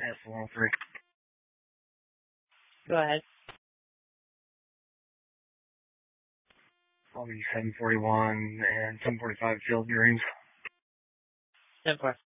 S103. Go ahead. I'll be 741 and 745 field greens. 10-4.